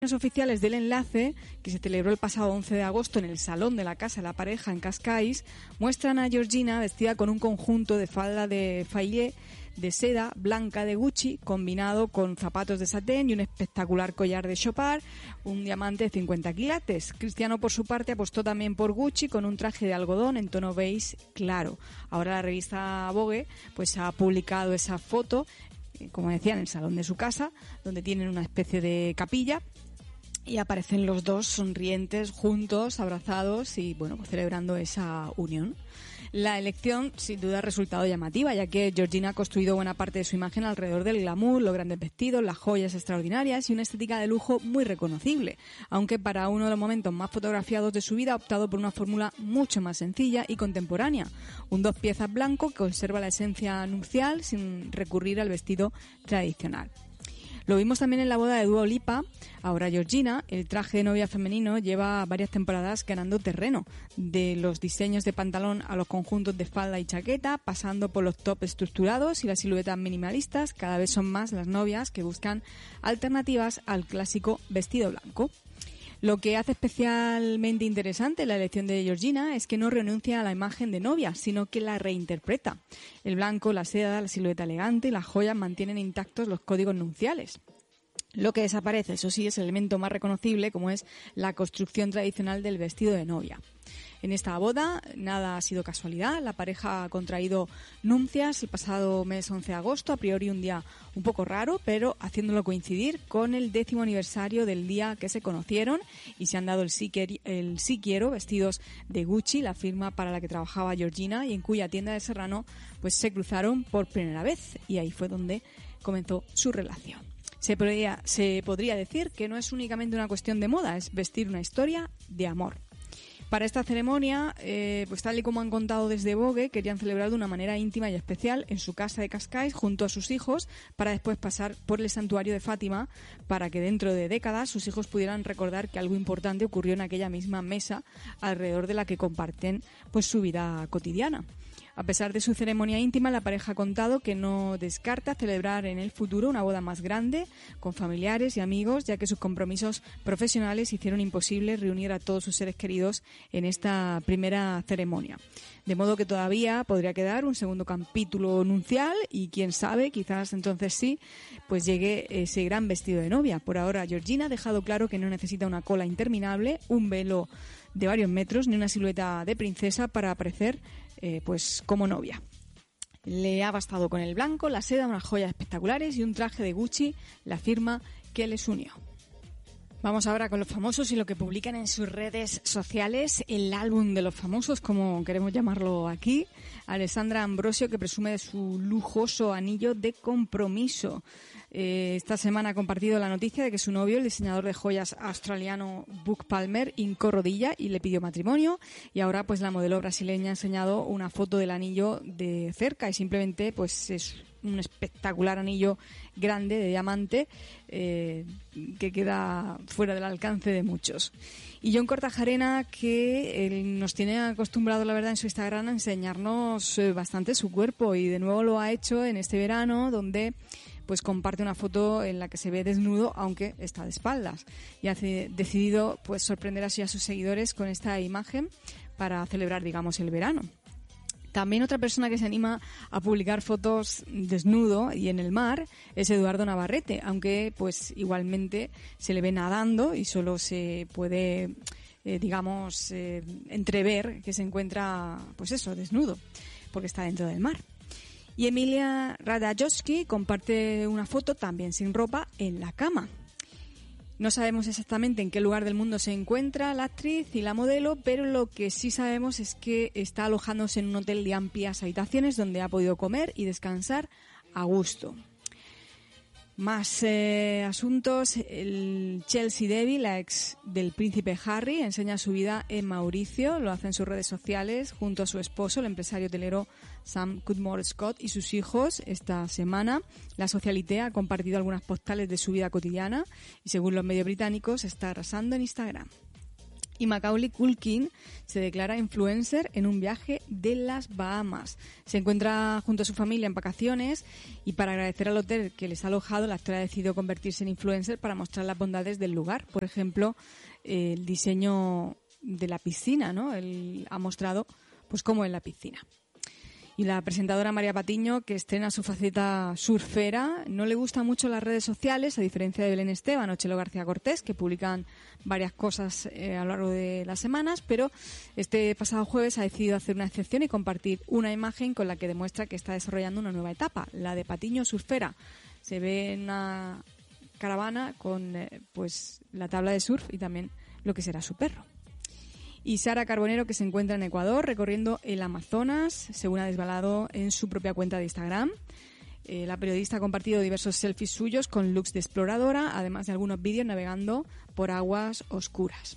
Los oficiales del enlace, que se celebró el pasado 11 de agosto en el salón de la casa de la pareja en Cascais, muestran a Georgina vestida con un conjunto de falda de faillé de seda blanca de Gucci, combinado con zapatos de satén y un espectacular collar de Chopard, un diamante de 50 quilates. Cristiano, por su parte, apostó también por Gucci con un traje de algodón en tono beige claro. Ahora la revista Vogue pues ha publicado esa foto, como decía, en el salón de su casa, donde tienen una especie de capilla. Y aparecen los dos sonrientes, juntos, abrazados y, bueno, pues celebrando esa unión. La elección, sin duda, ha resultado llamativa, ya que Georgina ha construido buena parte de su imagen alrededor del glamour, los grandes vestidos, las joyas extraordinarias y una estética de lujo muy reconocible. Aunque para uno de los momentos más fotografiados de su vida ha optado por una fórmula mucho más sencilla y contemporánea. Un 2 piezas blanco que conserva la esencia nupcial sin recurrir al vestido tradicional. Lo vimos también en la boda de Dua Lipa. Ahora Georgina, el traje de novia femenino, lleva varias temporadas ganando terreno, de los diseños de pantalón a los conjuntos de falda y chaqueta, pasando por los tops estructurados y las siluetas minimalistas. Cada vez son más las novias que buscan alternativas al clásico vestido blanco. Lo que hace especialmente interesante la elección de Georgina es que no renuncia a la imagen de novia, sino que la reinterpreta. El blanco, la seda, la silueta elegante y las joyas mantienen intactos los códigos nupciales. Lo que desaparece, eso sí, es el elemento más reconocible, como es la construcción tradicional del vestido de novia. En esta boda nada ha sido casualidad. La pareja ha contraído nupcias el pasado mes 11 de agosto, a priori un día un poco raro, pero haciéndolo coincidir con el 10º aniversario del día que se conocieron, y se han dado el sí quiero, vestidos de Gucci, la firma para la que trabajaba Georgina y en cuya tienda de Serrano pues se cruzaron por primera vez, y ahí fue donde comenzó su relación. Se podría decir que no es únicamente una cuestión de moda, es vestir una historia de amor. Para esta ceremonia, pues tal y como han contado desde Vogue, querían celebrar de una manera íntima y especial en su casa de Cascais junto a sus hijos, para después pasar por el santuario de Fátima, para que dentro de décadas sus hijos pudieran recordar que algo importante ocurrió en aquella misma mesa alrededor de la que comparten pues su vida cotidiana. A pesar de su ceremonia íntima, la pareja ha contado que no descarta celebrar en el futuro una boda más grande, con familiares y amigos, ya que sus compromisos profesionales hicieron imposible reunir a todos sus seres queridos en esta primera ceremonia. De modo que todavía podría quedar un segundo capítulo nupcial y quién sabe, quizás entonces sí, pues llegue ese gran vestido de novia. Por ahora, Georgina ha dejado claro que no necesita una cola interminable, un velo de varios metros ni una silueta de princesa para aparecer pues como novia. Le ha bastado con el blanco, la seda, unas joyas espectaculares y un traje de Gucci, la firma que les unió. Vamos ahora con los famosos y lo que publican en sus redes sociales, el álbum de los famosos, como queremos llamarlo aquí. Alessandra Ambrosio, que presume de su lujoso anillo de compromiso. Esta semana ha compartido la noticia de que su novio, el diseñador de joyas australiano Buck Palmer, hincó rodilla y le pidió matrimonio. Y ahora pues la modelo brasileña ha enseñado una foto del anillo de cerca y simplemente pues es un espectacular anillo grande de diamante que queda fuera del alcance de muchos. Y Jon Kortajarena, que nos tiene acostumbrado, la verdad, en su Instagram a enseñarnos bastante su cuerpo, y de nuevo lo ha hecho en este verano, donde pues comparte una foto en la que se ve desnudo, aunque está de espaldas, y ha decidido pues sorprender así a sus seguidores con esta imagen para celebrar, digamos, el verano. También otra persona que se anima a publicar fotos desnudo y en el mar es Eduardo Navarrete, aunque pues igualmente se le ve nadando y solo se puede, entrever que se encuentra, pues eso, desnudo, porque está dentro del mar. Y Emilia Ratajkowski comparte una foto también sin ropa en la cama. No sabemos exactamente en qué lugar del mundo se encuentra la actriz y la modelo, pero lo que sí sabemos es que está alojándose en un hotel de amplias habitaciones donde ha podido comer y descansar a gusto. Más asuntos. El Chelsea Devil, la ex del príncipe Harry, enseña su vida en Mauricio. Lo hace en sus redes sociales junto a su esposo, el empresario hotelero Sam Cudmore-Scott, y sus hijos. Esta semana la Socialité ha compartido algunas postales de su vida cotidiana y, según los medios británicos, está arrasando en Instagram. Y Macaulay Culkin se declara influencer en un viaje de las Bahamas. Se encuentra junto a su familia en vacaciones y para agradecer al hotel que les ha alojado, el actor ha decidido convertirse en influencer para mostrar las bondades del lugar. Por ejemplo, el diseño de la piscina, ¿no? Él ha mostrado pues cómo es la piscina. Y la presentadora María Patiño, que estrena su faceta surfera, no le gustan mucho las redes sociales, a diferencia de Belén Esteban o Chelo García Cortés, que publican varias cosas a lo largo de las semanas, pero este pasado jueves ha decidido hacer una excepción y compartir una imagen con la que demuestra que está desarrollando una nueva etapa, la de Patiño surfera. Se ve en una caravana con pues la tabla de surf y también lo que será su perro. Y Sara Carbonero, que se encuentra en Ecuador recorriendo el Amazonas, según ha desvelado en su propia cuenta de Instagram. La periodista ha compartido diversos selfies suyos con looks de exploradora, además de algunos vídeos navegando por aguas oscuras.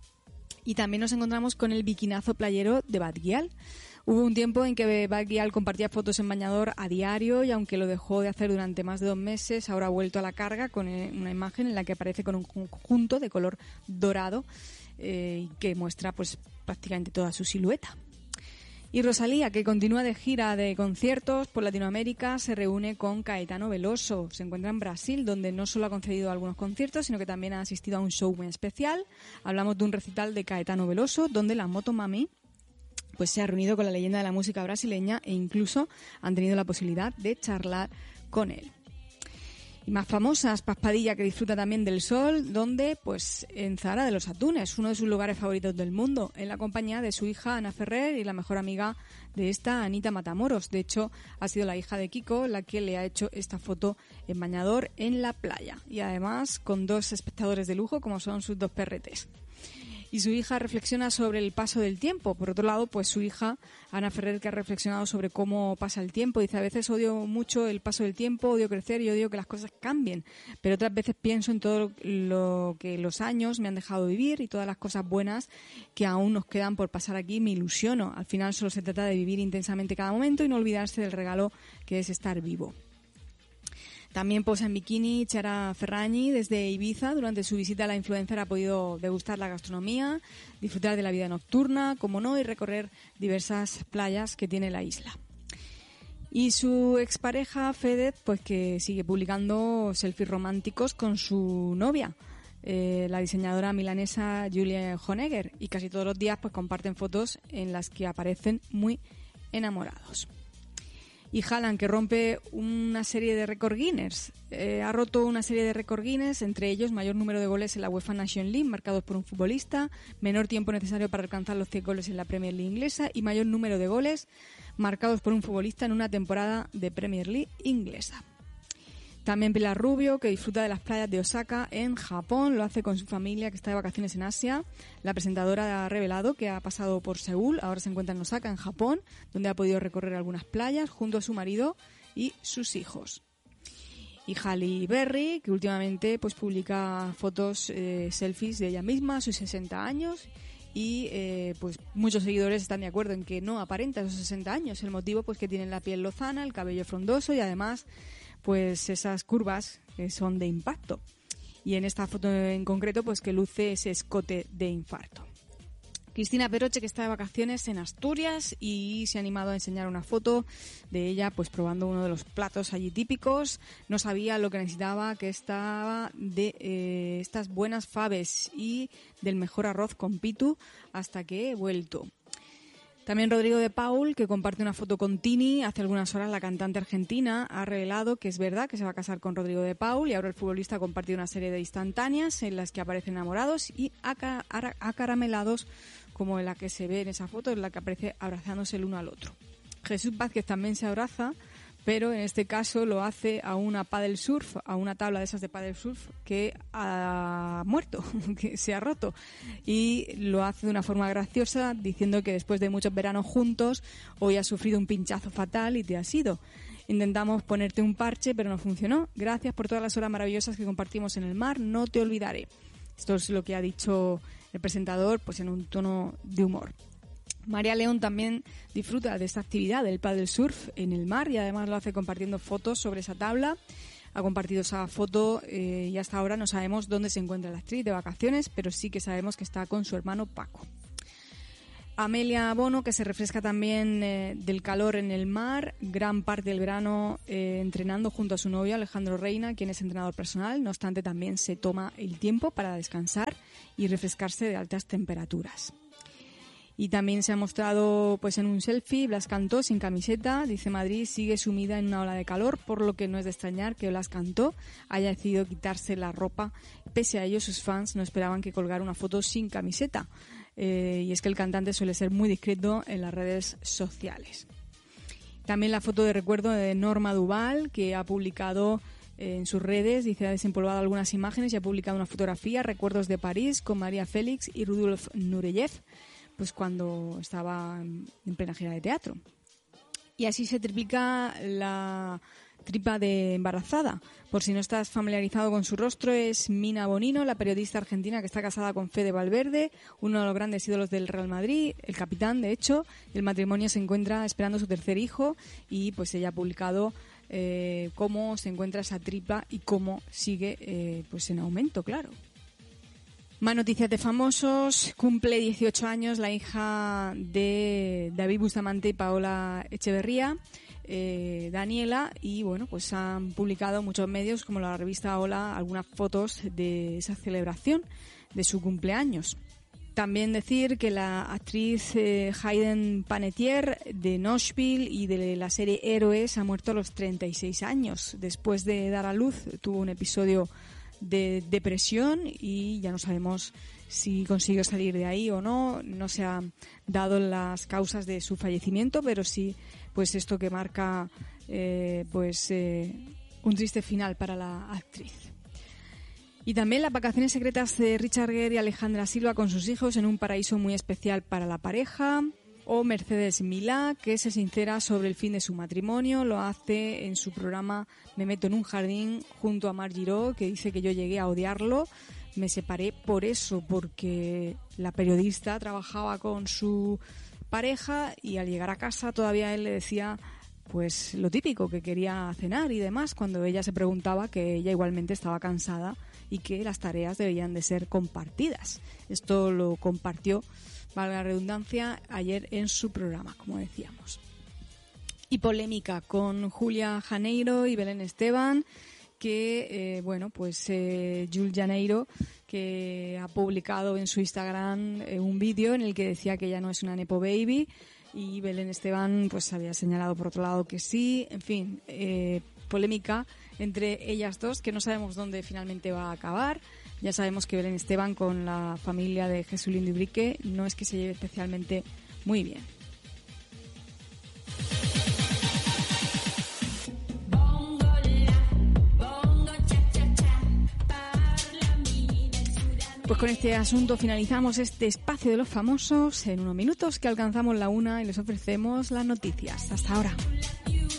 Y también nos encontramos con el bikinazo playero de Bad Gyal. Hubo un tiempo en que Bad Gyal compartía fotos en bañador a diario y aunque lo dejó de hacer durante más de 2 meses, ahora ha vuelto a la carga con una imagen en la que aparece con un conjunto de color dorado que muestra pues prácticamente toda su silueta. Y Rosalía, que continúa de gira de conciertos por Latinoamérica, se reúne con Caetano Veloso. Se encuentra en Brasil, donde no solo ha concedido algunos conciertos, sino que también ha asistido a un show muy especial. Hablamos de un recital de Caetano Veloso, donde la Motomami pues se ha reunido con la leyenda de la música brasileña e incluso han tenido la posibilidad de charlar con él. Y más famosas, Paz Padilla, que disfruta también del sol, donde pues en Zahara de los Atunes, uno de sus lugares favoritos del mundo, en la compañía de su hija Ana Ferrer y la mejor amiga de esta, Anita Matamoros. De hecho, ha sido la hija de Kiko la que le ha hecho esta foto en bañador en la playa. Y además con 2 espectadores de lujo, como son sus 2 perretes. Y su hija reflexiona sobre el paso del tiempo. Por otro lado, pues su hija, Ana Ferrer, que ha reflexionado sobre cómo pasa el tiempo. Dice, a veces odio mucho el paso del tiempo, odio crecer y odio que las cosas cambien. Pero otras veces pienso en todo lo que los años me han dejado vivir y todas las cosas buenas que aún nos quedan por pasar aquí. Me ilusiono. Al final solo se trata de vivir intensamente cada momento y no olvidarse del regalo que es estar vivo. También posa en bikini Chiara Ferragni desde Ibiza. Durante su visita la influencer ha podido degustar la gastronomía, disfrutar de la vida nocturna, como no, y recorrer diversas playas que tiene la isla. Y su expareja Fedez, pues que sigue publicando selfies románticos con su novia, la diseñadora milanesa Julia Honegger, y casi todos los días pues comparten fotos en las que aparecen muy enamorados. Y Haaland, que rompe una serie de récord Guinness. Ha roto una serie de récord Guinness, entre ellos mayor número de goles en la UEFA Nations League marcados por un futbolista, menor tiempo necesario para alcanzar los 100 goles en la Premier League inglesa y mayor número de goles marcados por un futbolista en una temporada de Premier League inglesa. También Pilar Rubio, que disfruta de las playas de Osaka en Japón, lo hace con su familia que está de vacaciones en Asia. La presentadora ha revelado que ha pasado por Seúl, ahora se encuentra en Osaka, en Japón, donde ha podido recorrer algunas playas junto a su marido y sus hijos. Y Halle Berry, que últimamente pues publica fotos, selfies de ella misma, a sus 60 años, y pues muchos seguidores están de acuerdo en que no aparenta esos 60 años. El motivo pues que tiene la piel lozana, el cabello frondoso y además pues esas curvas que son de impacto. Y en esta foto en concreto pues que luce ese escote de infarto. Cristina Peroche, que está de vacaciones en Asturias y se ha animado a enseñar una foto de ella pues probando uno de los platos allí típicos. No sabía lo que necesitaba, que estaba de estas buenas faves y del mejor arroz con pitu hasta que he vuelto. También Rodrigo de Paul, que comparte una foto con Tini. Hace algunas horas la cantante argentina ha revelado que es verdad que se va a casar con Rodrigo de Paul y ahora el futbolista ha compartido una serie de instantáneas en las que aparecen enamorados y acaramelados, como en la que se ve en esa foto, en la que aparece abrazándose el uno al otro. Jesús Vázquez también se abraza, pero en este caso lo hace a una paddle surf, a una tabla de esas de paddle surf que ha muerto, que se ha roto. Y lo hace de una forma graciosa, diciendo que después de muchos veranos juntos, hoy has sufrido un pinchazo fatal y te has ido. Intentamos ponerte un parche, pero no funcionó. Gracias por todas las horas maravillosas que compartimos en el mar, no te olvidaré. Esto es lo que ha dicho el presentador, pues en un tono de humor. María León también disfruta de esta actividad del paddle surf en el mar y además lo hace compartiendo fotos sobre esa tabla. ha compartido esa foto y hasta ahora no sabemos dónde se encuentra la actriz de vacaciones, pero sí que sabemos que está con su hermano Paco. Amelia Bono, que se refresca también del calor en el mar, gran parte del verano entrenando junto a su novio Alejandro Reina, quien es entrenador personal. No obstante, también se toma el tiempo para descansar y refrescarse de altas temperaturas. Y también se ha mostrado pues en un selfie Blas Cantó sin camiseta. Dice: Madrid sigue sumida en una ola de calor, por lo que no es de extrañar que Blas Cantó haya decidido quitarse la ropa. Pese a ello, sus fans no esperaban que colgara una foto sin camiseta. Y es que el cantante suele ser muy discreto en las redes sociales. También la foto de recuerdo de Norma Duval, que ha publicado en sus redes, dice, ha desempolvado algunas imágenes y ha publicado una fotografía, recuerdos de París, con María Félix y Rudolf Nureyev, pues cuando estaba en plena gira de teatro. Y así se triplica la tripa de embarazada. Por si no estás familiarizado con su rostro, es Mina Bonino, la periodista argentina que está casada con Fede Valverde, uno de los grandes ídolos del Real Madrid, el capitán, de hecho. El matrimonio se encuentra esperando su tercer hijo y pues ella ha publicado cómo se encuentra esa tripa y cómo sigue pues en aumento, claro. Más noticias de famosos. Cumple 18 años la hija de David Bustamante y Paola Echeverría, Daniela, y bueno, pues han publicado muchos medios como la revista Hola algunas fotos de esa celebración de su cumpleaños. También decir que la actriz Hayden Panettiere de Nashville y de la serie Héroes ha muerto a los 36 años. Después de dar a luz tuvo un episodio de depresión y ya no sabemos si consiguió salir de ahí o no. No se han dado las causas de su fallecimiento, pero sí pues esto que marca un triste final para la actriz. Y también las vacaciones secretas de Richard Gere y Alejandra Silva con sus hijos en un paraíso muy especial para la pareja. O Mercedes Milá, que se sincera sobre el fin de su matrimonio. Lo hace en su programa Me meto en un jardín junto a Marc Giró, que dice que yo llegué a odiarlo. Me separé por eso, porque la periodista trabajaba con su pareja y al llegar a casa todavía él le decía pues lo típico, que quería cenar y demás, cuando ella se preguntaba que ella igualmente estaba cansada y que las tareas debían de ser compartidas. Esto lo compartió, valga la redundancia, ayer en su programa, como decíamos. Y polémica con Julia Janeiro y Belén Esteban, que, Jules Janeiro, que ha publicado en su Instagram un vídeo en el que decía que ella no es una nepo baby, y Belén Esteban pues había señalado por otro lado que sí. En fin, polémica entre ellas dos, que no sabemos dónde finalmente va a acabar. Ya sabemos que Belén Esteban con la familia de Jesulín Dubrique no es que se lleve especialmente muy bien. Pues con este asunto finalizamos este espacio de los famosos. En unos minutos que alcanzamos la 1 y les ofrecemos las noticias. Hasta ahora.